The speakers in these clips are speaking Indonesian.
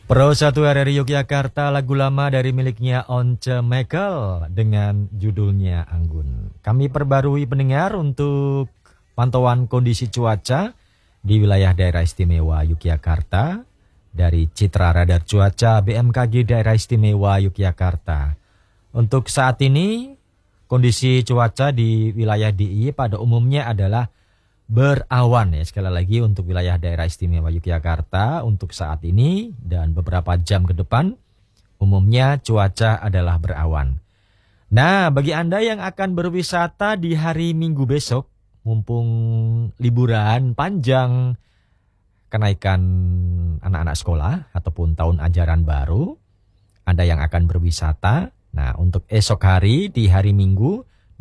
Pro 1 RRI Yogyakarta, lagu lama dari miliknya Once Mekel dengan judulnya Anggun. Kami perbarui pendengar untuk pantauan kondisi cuaca di wilayah daerah istimewa Yogyakarta dari Citra Radar Cuaca BMKG Daerah Istimewa Yogyakarta. Untuk saat ini kondisi cuaca di wilayah DIY pada umumnya adalah berawan ya. Sekali lagi untuk wilayah daerah istimewa Yogyakarta untuk saat ini dan beberapa jam ke depan umumnya cuaca adalah berawan. Nah, bagi Anda yang akan berwisata di hari Minggu besok, mumpung liburan panjang kenaikan anak-anak sekolah ataupun tahun ajaran baru, Anda yang akan berwisata. Nah, untuk esok hari di hari Minggu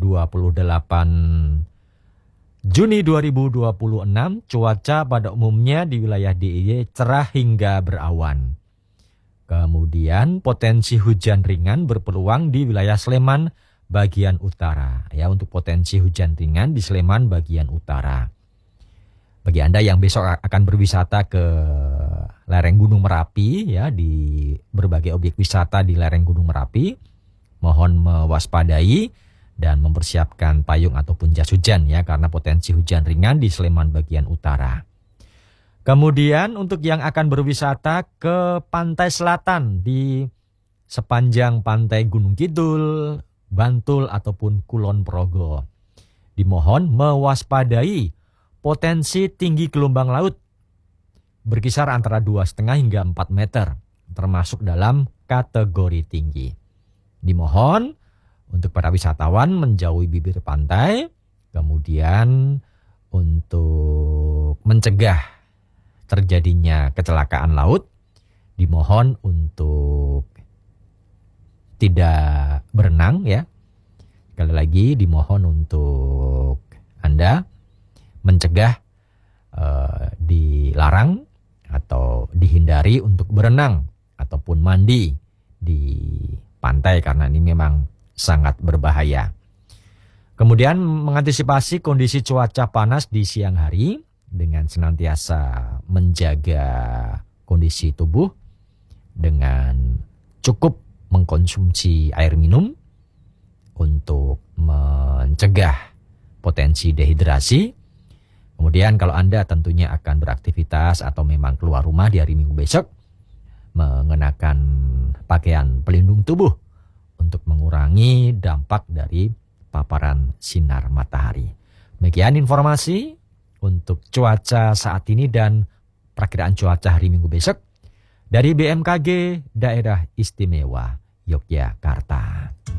28 Juni 2026, cuaca pada umumnya di wilayah DIY cerah hingga berawan. Kemudian potensi hujan ringan berpeluang di wilayah Sleman bagian utara. Ya, untuk potensi hujan ringan di Sleman bagian utara. Bagi Anda yang besok akan berwisata ke lereng Gunung Merapi, ya, di berbagai objek wisata di lereng Gunung Merapi, mohon mewaspadai dan mempersiapkan payung ataupun jas hujan ya, karena potensi hujan ringan di Sleman bagian utara. Kemudian untuk yang akan berwisata ke pantai selatan di sepanjang pantai Gunung Kidul, Bantul ataupun Kulon Progo, dimohon mewaspadai potensi tinggi gelombang laut berkisar antara 2,5 hingga 4 meter, termasuk dalam kategori tinggi. Dimohon untuk para wisatawan menjauhi bibir pantai, kemudian untuk mencegah terjadinya kecelakaan laut, dimohon untuk tidak berenang ya. Sekali lagi dimohon untuk Anda mencegah, dilarang atau dihindari untuk berenang ataupun mandi di pantai karena ini memang sangat berbahaya. Kemudian mengantisipasi kondisi cuaca panas di siang hari dengan senantiasa menjaga kondisi tubuh dengan cukup mengkonsumsi air minum untuk mencegah potensi dehidrasi. Kemudian kalau Anda tentunya akan beraktivitas atau memang keluar rumah di hari Minggu besok, mengenakan pakaian pelindung tubuh untuk mengurangi dampak dari paparan sinar matahari. Demikian informasi untuk cuaca saat ini dan perakiraan cuaca hari Minggu besok dari BMKG Daerah Istimewa Yogyakarta.